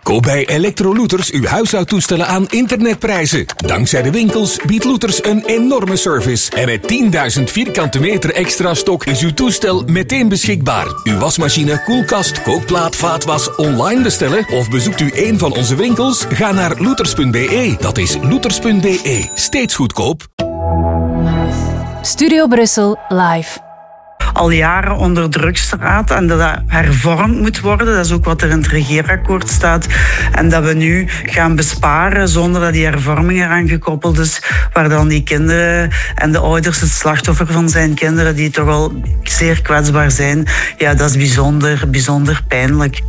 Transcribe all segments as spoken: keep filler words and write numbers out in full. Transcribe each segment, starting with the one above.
Koop bij Electrolooters uw huishoudtoestellen aan internetprijzen. Dankzij de winkels biedt Looters een enorme service. En met tienduizend vierkante meter extra stok is uw toestel meteen beschikbaar. Uw wasmachine, koelkast, kookplaat, vaatwas online bestellen of bezoekt u een van onze winkels? Ga naar looters punt b e. Dat is looters punt b e. Steeds goedkoop. Studio Brussel live. Al jaren onder druk staat en dat dat hervormd moet worden. Dat is ook wat er in het regeerakkoord staat. En dat we nu gaan besparen zonder dat die hervorming eraan gekoppeld is, waar dan die kinderen en de ouders het slachtoffer van zijn, kinderen die toch wel zeer kwetsbaar zijn. Ja, dat is bijzonder, bijzonder pijnlijk.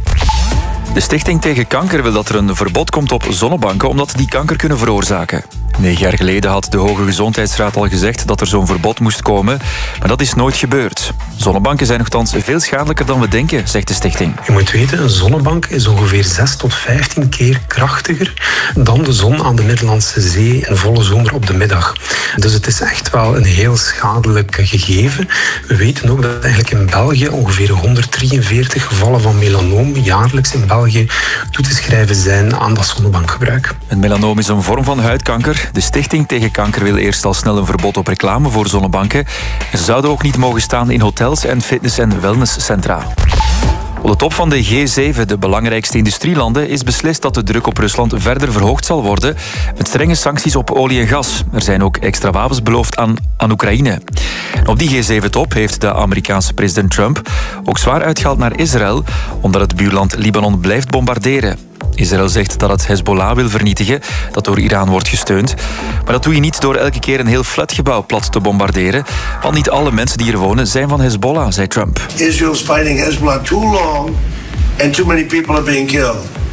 De Stichting tegen Kanker wil dat er een verbod komt op zonnebanken omdat die kanker kunnen veroorzaken. Negen jaar geleden had de Hoge Gezondheidsraad al gezegd dat er zo'n verbod moest komen, maar dat is nooit gebeurd. Zonnebanken zijn nogthans veel schadelijker dan we denken, zegt de stichting. Je moet weten, een zonnebank is ongeveer zes tot vijftien keer krachtiger dan de zon aan de Middellandse Zee in volle zomer op de middag. Dus het is echt wel een heel schadelijk gegeven. We weten ook dat eigenlijk in België ongeveer honderddrieënveertig gevallen van melanoom jaarlijks in België toe te schrijven zijn aan dat zonnebankgebruik. Een melanoom is een vorm van huidkanker. De Stichting tegen Kanker wil eerst al snel een verbod op reclame voor zonnebanken. Ze zouden ook niet mogen staan in hotels en fitness- en wellnesscentra. Op de top van de G zeven, de belangrijkste industrielanden, is beslist dat de druk op Rusland verder verhoogd zal worden met strenge sancties op olie en gas. Er zijn ook extra wapens beloofd aan, aan Oekraïne. Op die G zeven-top heeft de Amerikaanse president Trump ook zwaar uitgehaald naar Israël, omdat het buurland Libanon blijft bombarderen. Israël zegt dat het Hezbollah wil vernietigen, dat door Iran wordt gesteund. Maar dat doe je niet door elke keer een heel flatgebouw plat te bombarderen. Want niet alle mensen die er wonen zijn van Hezbollah, zei Trump. Israel's fighting Hezbollah too long and too many people are being killed.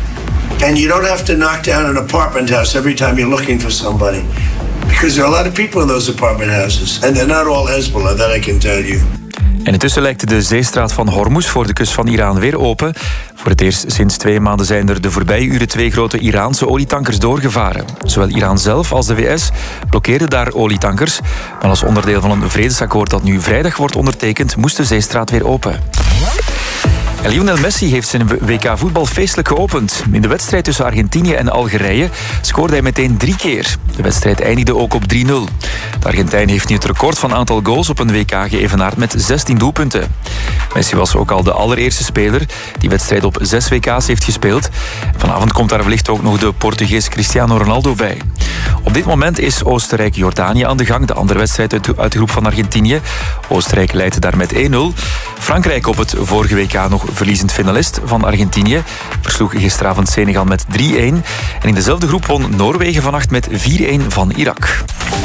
And you don't have to knock down an apartment house every time you're looking for somebody. Because there are a lot of people in those apartment houses. And they're not all Hezbollah, that I can tell you. En intussen lijkt de zeestraat van Hormuz voor de kust van Iran weer open. Voor het eerst sinds twee maanden zijn er de voorbije uren twee grote Iraanse olietankers doorgevaren. Zowel Iran zelf als de V S blokkeerden daar olietankers. Maar als onderdeel van een vredesakkoord dat nu vrijdag wordt ondertekend, moest de zeestraat weer open. En Lionel Messi heeft zijn W K voetbal feestelijk geopend. In de wedstrijd tussen Argentinië en Algerije scoorde hij meteen drie keer. De wedstrijd eindigde ook op drie nul. De Argentijn heeft nu het record van aantal goals op een W K geëvenaard met zestien doelpunten. Messi was ook al de allereerste speler die wedstrijd op zes W K's heeft gespeeld. Vanavond komt daar wellicht ook nog de Portugees Cristiano Ronaldo bij. Op dit moment is Oostenrijk-Jordanië aan de gang, de andere wedstrijd uit de groep van Argentinië. Oostenrijk leidt daar met één nul. Frankrijk op het vorige W K nog verliezend finalist van Argentinië versloeg gisteravond Senegal met drie één. En in dezelfde groep won Noorwegen vannacht met vier één van Irak.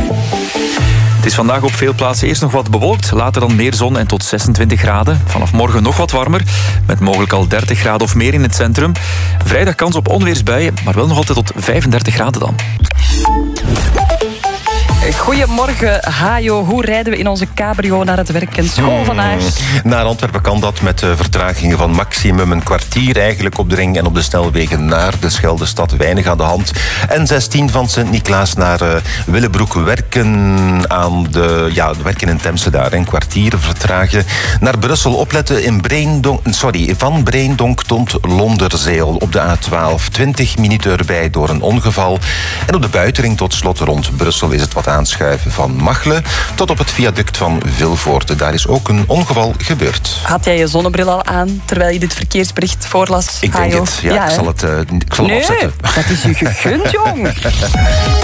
Het is vandaag op veel plaatsen eerst nog wat bewolkt, later dan meer zon en tot zesentwintig graden. Vanaf morgen nog wat warmer, met mogelijk al dertig graden of meer in het centrum. Vrijdag kans op onweersbuien, maar wel nog altijd tot vijfendertig graden dan. Goedemorgen, Hajo. Hoe rijden we in onze cabrio naar het werk en school vandaag? Hmm. Naar Antwerpen kan dat met vertragingen van maximum een kwartier. Eigenlijk op de ring en op de snelwegen naar de Scheldestad weinig aan de hand. N zestien van Sint-Niklaas naar uh, Willebroek werken aan de, ja, werken in Temse daar. Een kwartier vertragen. Naar Brussel opletten in Breendonk, sorry, van Breendonk tot Londerzeel op de A twaalf. twintig minuten erbij door een ongeval. En op de buitenring tot slot rond Brussel is het wat aanschuiven van Machelen tot op het viaduct van Vilvoorde. Daar is ook een ongeval gebeurd. Had jij je zonnebril al aan terwijl je dit verkeersbericht voorlas? Ik denk Hajo? het. Ja, ja, ik zal het, uh, ik zal nee, hem afzetten. dat is je gegund, jong.